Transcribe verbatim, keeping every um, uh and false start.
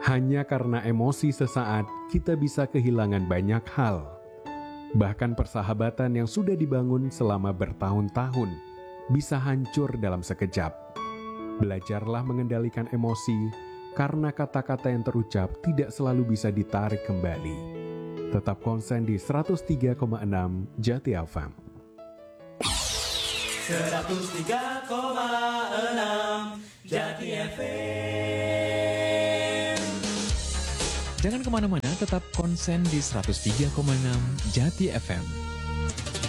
Hanya karena emosi sesaat, kita bisa kehilangan banyak hal. Bahkan persahabatan yang sudah dibangun selama bertahun-tahun bisa hancur dalam sekejap. Belajarlah mengendalikan emosi, karena kata-kata yang terucap tidak selalu bisa ditarik kembali. Tetap konsen di seratus tiga koma enam Jati F M. seratus tiga koma enam Jati F M. Jangan kemana-mana, tetap konsen di seratus tiga koma enam Jati F M.